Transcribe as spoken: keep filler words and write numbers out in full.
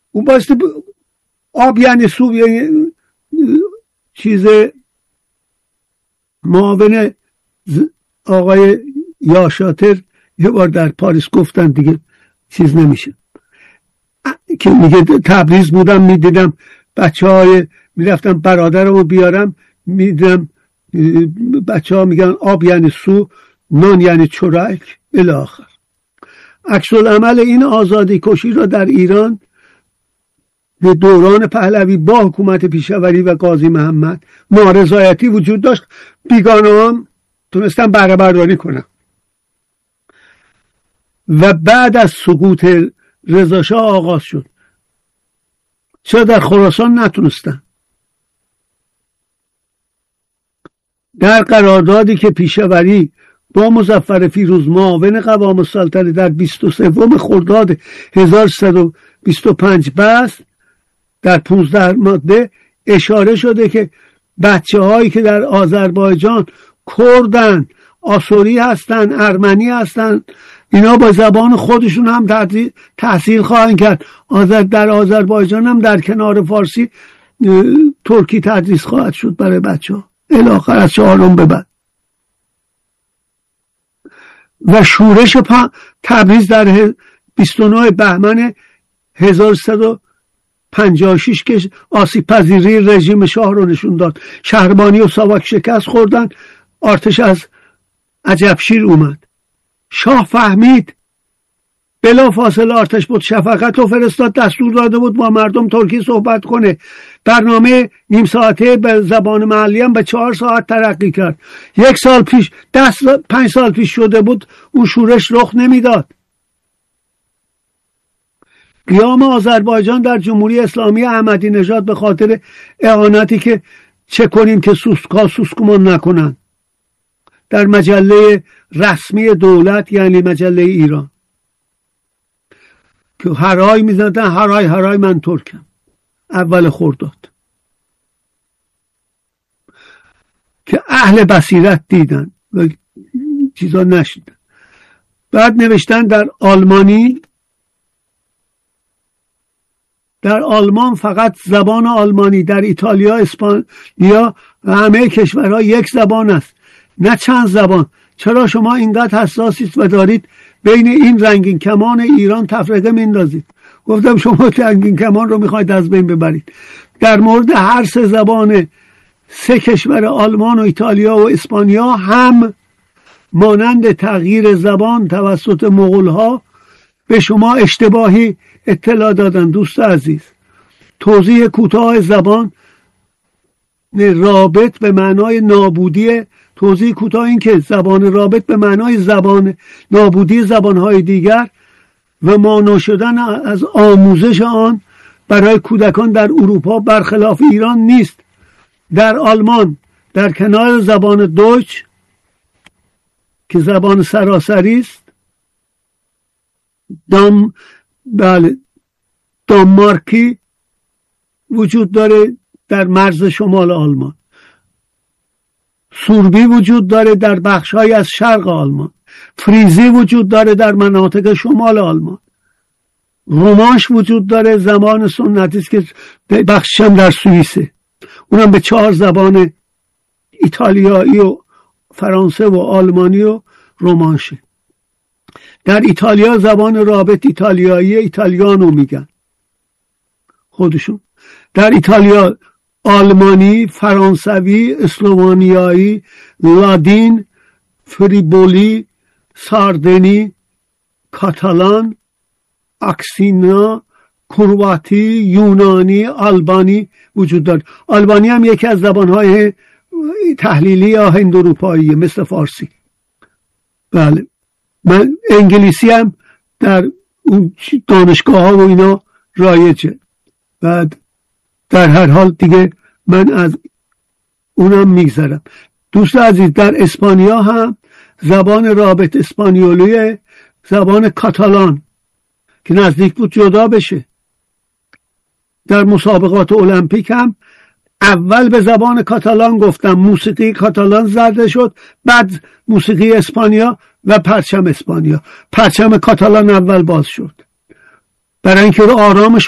اون بایستی ب... آب یعنی سو، یعنی چیز معاون آقای یاشاتر یه بار در پاریس گفتن دیگه چیز نمیشه، که میگه تبریز بودم میدیدم بچه های میرفتم برادرمو بیارم میدیدم بچه ها میگن آب یعنی سو، نان یعنی چرک الی آخر. عکس العمل این آزادی کشی را در ایران به دوران پهلوی با حکومت پیشوری و قاضی محمد نارضایتی وجود داشت. بیگانه‌ها تونستن بهره برداری کنن و بعد از سقوط رضا شاه آغاز شد. چرا در خراسان نتونستن؟ در قراردادی که پیشوری با مظفر فیروز معاون قوام السلطنه در بیست و سوم خرداد هزار و سیصد و بیست و پنج بست، در پانزده ماده اشاره شده که بچه هایی که در آذربایجان کردن، آسوری هستن، ارمنی هستن، اینا با زبان خودشون هم تحصیل خواهند کرد. آذر در آذربایجان هم در کنار فارسی ترکی تدریس خواهد شد برای بچه ها الاخر از چهارم به بعد. و شورش تبریز در بیست و نه بهمن هزار و سیصد و پنجاه و شش که آسیب پذیری رژیم شاه رو نشون داد. شهربانی و ساواک شکست خوردن، آرتش از عجبشیر اومد. شاه فهمید، بلا فاصله آرتش بود، شفقت و فرستاد، دستور داده بود با مردم ترکی صحبت کنه. برنامه نیم ساعته به زبان محلی هم به چهار ساعت ترقی کرد. یک سال پیش، دست پنج سال پیش شده بود اون شورش رخ نمیداد. قیام آذربایجان در جمهوری اسلامی احمدی نژاد به خاطر اعانتی که چه کنیم که سوسکا سوسکمان نکنن در مجله رسمی دولت، یعنی مجله ایران، که هرای میزدن هرای هرای من ترکم اول خرداد، که اهل بصیرت دیدن و چیزا نشیدن. بعد نوشتن در آلمانی، در آلمان فقط زبان آلمانی، در ایتالیا، اسپانیا و همه کشورها یک زبان است نه چند زبان. چرا شما اینقدر حساسید و دارید بین این رنگین کمان ایران تفرقه میندازید؟ گفتم شما رنگین کمان رو میخواید از بین ببرید. در مورد هر سه زبان سه کشور آلمان و ایتالیا و اسپانیا هم مانند تغییر زبان توسط مغول‌ها به شما اشتباهی اطلاع دادن. دوست عزیز، توضیح کوتاه زبان رابط به معنای نابودی، توضیح کوتاه این که زبان رابط به معنای زبان نابودی زبانهای دیگر و مانع شدن از آموزش آن برای کودکان در اروپا برخلاف ایران نیست. در آلمان در کنار زبان دویچ که زبان سراسری است، دام بله دانمارکی وجود داره در مرز شمال آلمان، سوربی وجود داره در بخش‌های از شرق آلمان، فریزی وجود داره در مناطق شمال آلمان، رومانش وجود داره، زبان سنتی است که بخشش هم در سوئیسه، اونم به چهار زبان ایتالیایی و فرانسه و آلمانی و رومانشه. در ایتالیا زبان رابط ایتالیایی ایتالیانو میگن خودشون. در ایتالیا آلمانی، فرانسوی، اسلوونیایی، لادین، فریبولی، ساردنی، کاتالان، اکسینا، کرواتی، یونانی، آلبانی وجود دارد. آلبانی هم یکی از زبانهای تحلیلی یا هندوروپاییه مثل فارسی. بله، من انگلیسی هم در دانشگاه ها و اینا رایجه. بعد در هر حال دیگه من از اونم میگذرم. دوست عزیز، در اسپانیا هم زبان رابط اسپانیولیه، زبان کاتالان که نزدیک بود جدا بشه. در مسابقات المپیک هم اول به زبان کاتالان گفتم، موسیقی کاتالان زده شد، بعد موسیقی اسپانیا و پرچم اسپانیا. پرچم کاتالان اول باز شد برای اینکه رو آرامش